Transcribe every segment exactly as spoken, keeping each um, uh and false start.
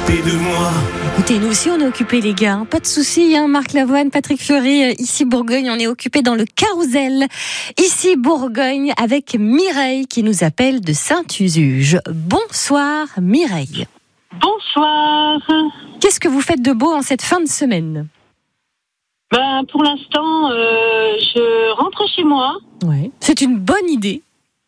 occupé de moi. Écoutez, nous aussi on est occupés les gars, pas de soucis, hein. Marc Lavoine, Patrick Fleury, ici Bourgogne, on est occupés dans le Carrousel, ici Bourgogne, avec Mireille qui nous appelle de Saint-Usuge. Bonsoir Mireille. Bonsoir. Qu'est-ce que vous faites de beau en cette fin de semaine ? Ben, pour l'instant, euh, je rentre chez moi. Ouais. C'est une bonne idée.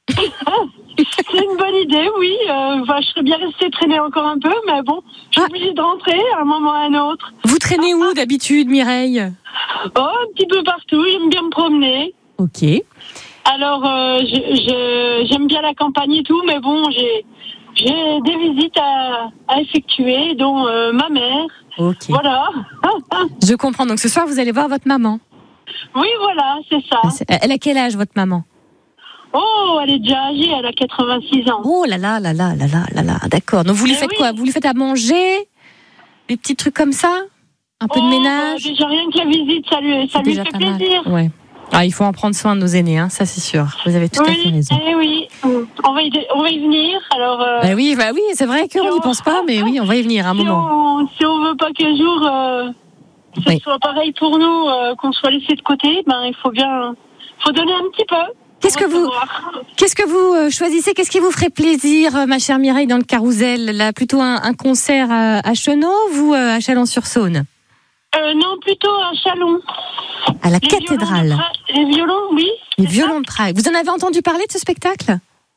C'est une bonne idée, oui. Euh, ben, je serais bien restée traîner encore un peu, mais bon, je suis Ah. obligée de rentrer à un moment ou à un autre. Vous traînez où d'habitude Mireille ? Oh, un petit peu partout, j'aime bien me promener. Ok. Alors, euh, je, je, j'aime bien la campagne et tout, mais bon, j'ai, j'ai des visites à, à effectuer, dont euh, ma mère. Ok. Voilà. Je comprends. Donc ce soir, vous allez voir votre maman. Oui, voilà, c'est ça. Elle a quel âge, votre maman ? Oh, elle est déjà âgée, elle a quatre-vingt-six ans. Oh là là là là là là là là. D'accord. Donc vous lui Eh faites oui. quoi ? Vous lui faites à manger ? Des petits trucs comme ça ? Un peu oh, de ménage ? bah, déjà rien que la visite, ça lui, ça C'est lui déjà fait pas mal. plaisir. Ouais. Ah, il faut en prendre soin de nos aînés, hein, ça c'est sûr. Vous avez tout oui, à fait raison. Eh oui, on va y, on va y venir. Alors, euh, Bah oui, bah oui, c'est vrai qu'on n'y on- pense pas, mais oui, on va y venir un si, moment. on, si on veut pas qu'un jour euh, ce Oui. soit pareil pour nous, euh, qu'on soit laissé de côté, ben il faut bien, faut donner un petit peu. Qu'est-ce que vous, recevoir. qu'est-ce que vous euh, choisissez ? Qu'est-ce qui vous ferait plaisir, euh, ma chère Mireille, dans le Carrousel ? Là, plutôt un, un concert à, à Chenaux ou euh, à Chalon-sur-Saône ? euh, Non, plutôt un Chalon. À la Les cathédrale. violons de Prague- Les violons, oui. Les c'est violons de Prague. Vous en avez entendu parler de ce spectacle ?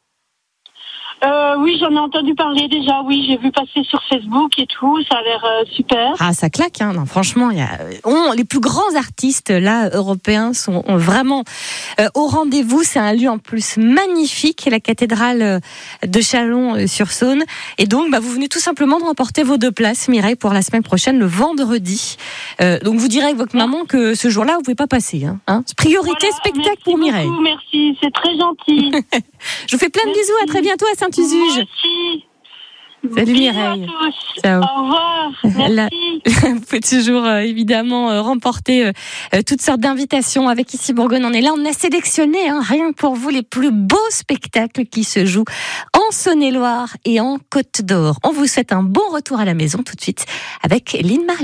Euh, oui, j'en ai entendu parler déjà. Oui, j'ai vu passer sur Facebook et tout. Ça a l'air euh, super. Ah, ça claque, hein. Non, franchement, il y a, on, les plus grands artistes là européens sont ont vraiment euh, au rendez-vous. C'est un lieu en plus magnifique, la cathédrale euh, de Chalon-sur-Saône. Et donc, bah, vous venez tout simplement de remporter vos deux places, Mireille, pour la semaine prochaine, le vendredi. Euh, donc, vous direz avec votre maman que ce jour-là, vous pouvez pas passer. Hein, hein. Priorité Voilà, spectacle merci pour Mireille. beaucoup, merci, c'est très gentil. Je vous fais plein de Merci. bisous. À très bientôt à Saint-Usuge. Merci. Salut Bisous Mireille. à tous. Ciao. Au revoir. La- Merci. Vous pouvez toujours euh, évidemment euh, remporter euh, euh, toutes sortes d'invitations avec Ici Bourgogne. On est là, on a sélectionné hein, rien que pour vous les plus beaux spectacles qui se jouent en Saône-et-Loire et en Côte d'Or. On vous souhaite un bon retour à la maison tout de suite avec Lynn Marley.